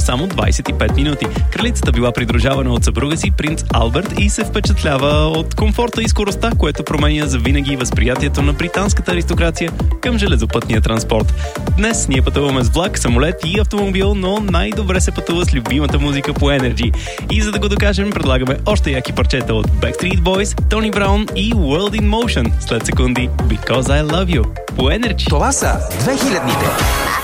само 25 минути. Кралицата била придружавана от съпруга си, принц Алберт, и се впечатлява от комфорта и скоростта, което променя завинаги възприятието на британската аристокрация към железопътния транспорт. Днес ние пътуваме с влак, самолет и автомобил, но най-добре се пътува с любимата музика по Energy. И за да го докажем, предлагаме още яки парчета от Backstreet Boys, Тони Браун и World in Motion. След секунди Because I Love You по Energy. Това са 2000-ните.